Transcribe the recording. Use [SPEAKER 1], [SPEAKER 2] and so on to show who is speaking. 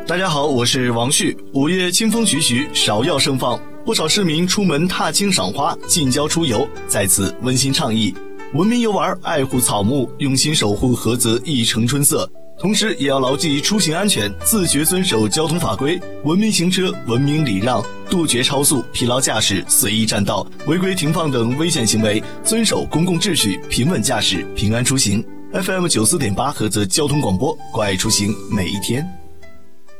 [SPEAKER 1] 大家好，我是王旭。5月清风徐徐，芍药盛放，不少市民出门踏青赏花、近郊出游，在此温馨倡议：文明游玩，爱护草木，用心守护菏泽一城春色。同时也要牢记出行安全，自觉遵守交通法规，文明行车，文明礼让，杜绝超速、疲劳驾驶、随意占道、违规停放等危险行为，遵守公共秩序，平稳驾驶，平安出行。FM 94.8菏泽交通广播，关爱出行每一天。